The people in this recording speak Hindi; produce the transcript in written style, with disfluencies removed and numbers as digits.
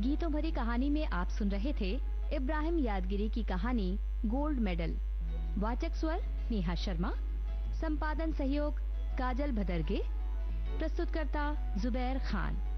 गीतों भरी कहानी में आप सुन रहे थे इब्राहिम यादगिरी की कहानी गोल्ड मेडल। वाचक स्वर नेहा शर्मा, संपादन सहयोग काजल भदरगे, प्रस्तुतकर्ता जुबैर खान।